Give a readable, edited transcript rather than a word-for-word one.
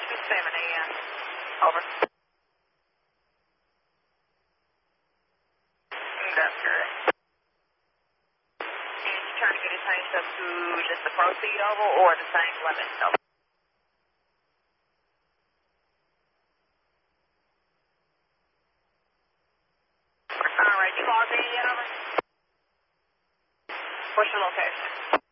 7 a.m. Over. That's correct. And you trying to get it changed up to just the proceed oval or the same limit? Over. All right, you logged in yet, over? What's your location?